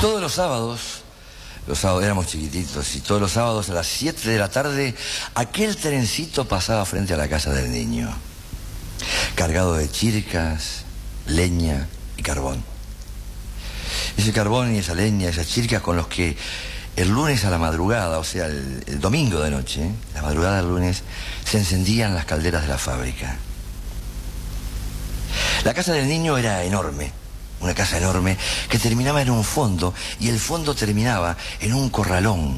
todos los sábados éramos chiquititos, y todos los sábados a las 7 de la tarde, aquel trencito pasaba frente a la casa del niño, cargado de chircas, leña y carbón. Ese carbón y esa leña, esas chircas con los que el lunes a la madrugada, o sea, el domingo de noche, la madrugada del lunes, se encendían las calderas de la fábrica. La casa del niño era enorme, una casa enorme que terminaba en un fondo, y el fondo terminaba en un corralón.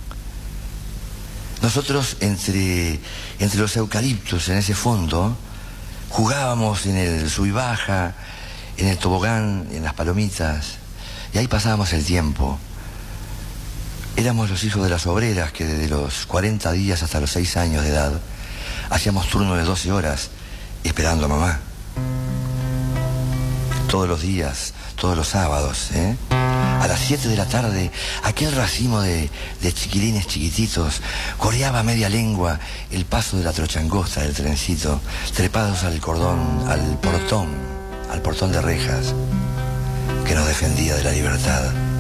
Nosotros entre los eucaliptos en ese fondo jugábamos en el sub y baja, en el tobogán, en las palomitas, y ahí pasábamos el tiempo. Éramos los hijos de las obreras que desde los 40 días hasta los 6 años de edad hacíamos turno de 12 horas esperando a mamá. Todos los días, todos los sábados, a las 7 de la tarde, aquel racimo de chiquilines chiquititos coreaba a media lengua el paso de la trochangosta del trencito, trepados al cordón, al portón de rejas que nos defendía de la libertad.